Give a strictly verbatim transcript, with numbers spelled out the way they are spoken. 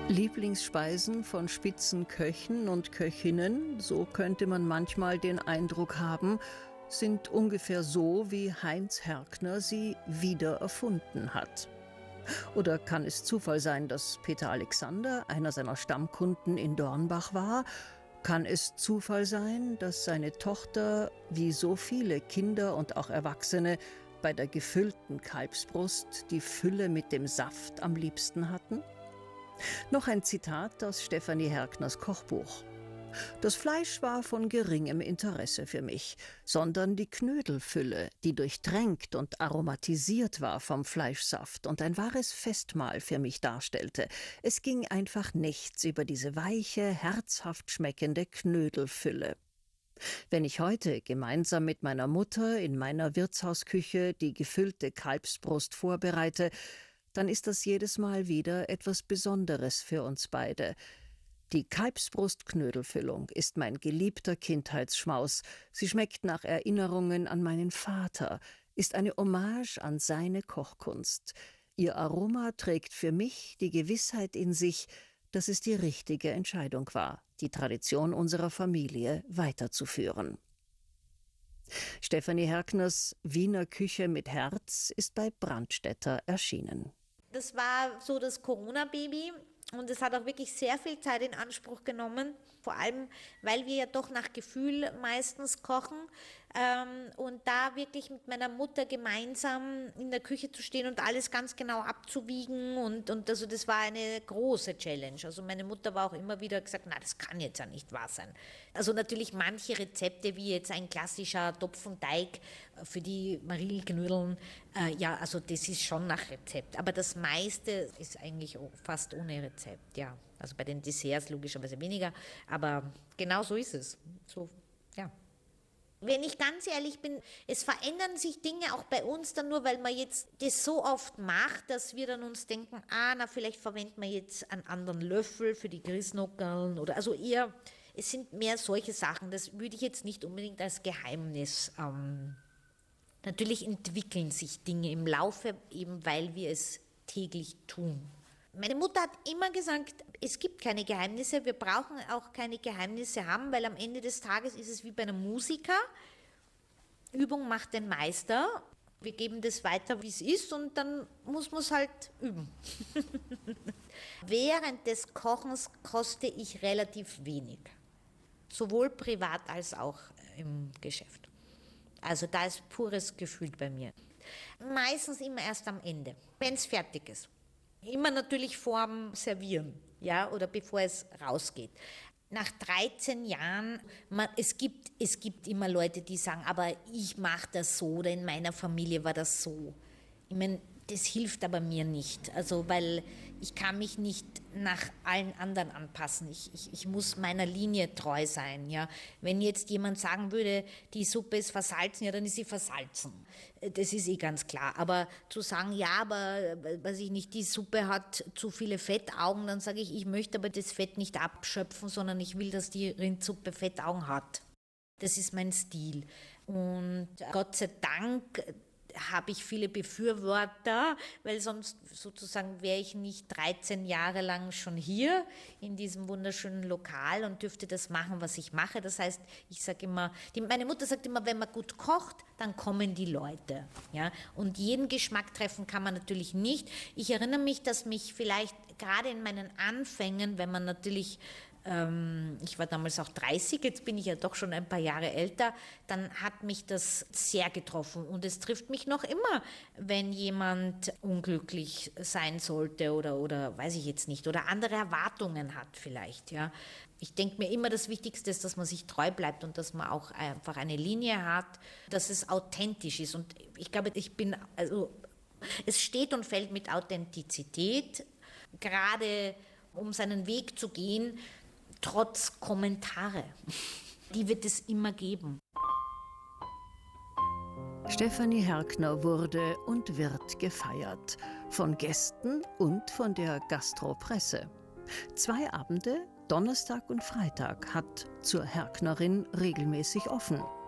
Lieblingsspeisen von Spitzenköchen und Köchinnen, so könnte man manchmal den Eindruck haben, sind ungefähr so, wie Heinz Herkner sie wieder erfunden hat. Oder kann es Zufall sein, dass Peter Alexander einer seiner Stammkunden in Dornbach war? Kann es Zufall sein, dass seine Tochter, wie so viele Kinder und auch Erwachsene, bei der gefüllten Kalbsbrust die Fülle mit dem Saft am liebsten hatten? Noch ein Zitat aus Stefanie Herkners Kochbuch. Das Fleisch war von geringem Interesse für mich, sondern die Knödelfülle, die durchtränkt und aromatisiert war vom Fleischsaft und ein wahres Festmahl für mich darstellte. Es ging einfach nichts über diese weiche, herzhaft schmeckende Knödelfülle. Wenn ich heute gemeinsam mit meiner Mutter in meiner Wirtshausküche die gefüllte Kalbsbrust vorbereite, dann ist das jedes Mal wieder etwas Besonderes für uns beide. Die Kalbsbrust-Knödelfüllung ist mein geliebter Kindheitsschmaus. Sie schmeckt nach Erinnerungen an meinen Vater, ist eine Hommage an seine Kochkunst. Ihr Aroma trägt für mich die Gewissheit in sich, dass es die richtige Entscheidung war, die Tradition unserer Familie weiterzuführen. Stefanie Herkners Wiener Küche mit Herz ist bei Brandstätter erschienen. Das war so das Corona-Baby. Und es hat auch wirklich sehr viel Zeit in Anspruch genommen, vor allem, weil wir ja doch nach Gefühl meistens kochen. Ähm, und da wirklich mit meiner Mutter gemeinsam in der Küche zu stehen und alles ganz genau abzuwiegen. Und, und also das war eine große Challenge. Also meine Mutter war auch immer wieder gesagt, na, das kann jetzt ja nicht wahr sein. Also natürlich manche Rezepte, wie jetzt ein klassischer Topfenteig für die Marillenknödeln, äh, ja, also das ist schon nach Rezept. Aber das meiste ist eigentlich fast ohne Rezept. Ja, also bei den Desserts logischerweise weniger, aber genau so ist es. So, ja. Wenn ich ganz ehrlich bin, es verändern sich Dinge auch bei uns dann nur, weil man jetzt das so oft macht, dass wir dann uns denken, ah, na, vielleicht verwenden wir jetzt einen anderen Löffel für die Grießnockerln oder also eher, es sind mehr solche Sachen, das würde ich jetzt nicht unbedingt als Geheimnis. Ähm, natürlich entwickeln sich Dinge im Laufe, eben weil wir es täglich tun. Meine Mutter hat immer gesagt, es gibt keine Geheimnisse, wir brauchen auch keine Geheimnisse haben, weil am Ende des Tages ist es wie bei einem Musiker. Übung macht den Meister. Wir geben das weiter, wie es ist und dann muss man es halt üben. Während des Kochens koste ich relativ wenig, sowohl privat als auch im Geschäft. Also da ist pures Gefühl bei mir. Meistens immer erst am Ende, wenn es fertig ist. Immer natürlich vorm Servieren, ja, oder bevor es rausgeht. Nach dreizehn Jahren, man, es gibt, es gibt immer Leute, die sagen, aber ich mache das so oder in meiner Familie war das so. Ich meine, das hilft aber mir nicht, also weil ich kann mich nicht nach allen anderen anpassen. Ich, ich, ich muss meiner Linie treu sein. Ja. Wenn jetzt jemand sagen würde, die Suppe ist versalzen, ja, dann ist sie versalzen. Das ist eh ganz klar. Aber zu sagen, ja, aber weiß ich nicht, die Suppe hat zu viele Fettaugen, dann sage ich, ich möchte aber das Fett nicht abschöpfen, sondern ich will, dass die Rindsuppe Fettaugen hat. Das ist mein Stil. Und Gott sei Dank habe ich viele Befürworter, weil sonst sozusagen wäre ich nicht dreizehn Jahre lang schon hier in diesem wunderschönen Lokal und dürfte das machen, was ich mache. Das heißt, ich sage immer, die, meine Mutter sagt immer, wenn man gut kocht, dann kommen die Leute. Ja? Und jeden Geschmack treffen kann man natürlich nicht. Ich erinnere mich, dass mich vielleicht gerade in meinen Anfängen, wenn man natürlich ich war damals auch dreißig, jetzt bin ich ja doch schon ein paar Jahre älter, dann hat mich das sehr getroffen und es trifft mich noch immer, wenn jemand unglücklich sein sollte oder, oder weiß ich jetzt nicht, oder andere Erwartungen hat vielleicht, ja. Ich denke mir immer, das Wichtigste ist, dass man sich treu bleibt und dass man auch einfach eine Linie hat, dass es authentisch ist und ich glaube, ich bin, also es steht und fällt mit Authentizität, gerade um seinen Weg zu gehen, trotz Kommentare. Die wird es immer geben. Stefanie Herkner wurde und wird gefeiert. Von Gästen und von der Gastropresse. Zwei Abende, Donnerstag und Freitag, hat zur Herknerin regelmäßig offen.